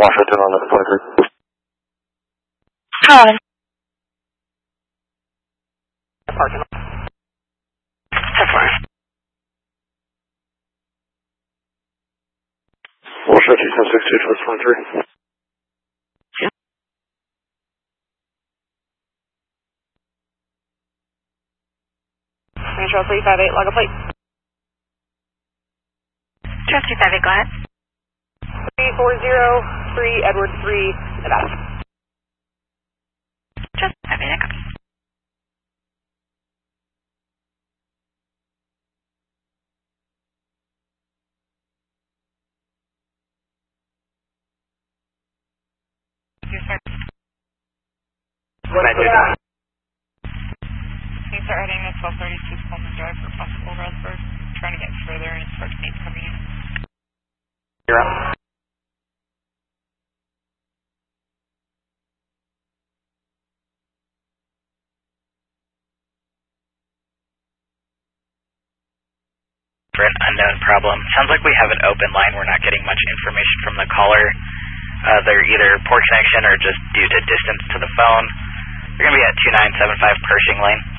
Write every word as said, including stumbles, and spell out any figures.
Washington on eleven twenty-three. Colin. Parking. ten four. Washington ten sixty, eleven twenty-three. Control three five eight, log a plate. Control three five eight, go ahead. three four zero three, Edward three, Nevada. Control three five eight, echo. What I do? Can you start heading to twelve thirty-two Coleman Drive for possible Rosberg? Trying to get further and start speeds coming in. You're up. For an unknown problem. Sounds like we have an open line. We're not getting much information from the caller. Uh, they're either poor connection or just due to distance to the phone. You're going to be at two nine seven five Pershing Lane.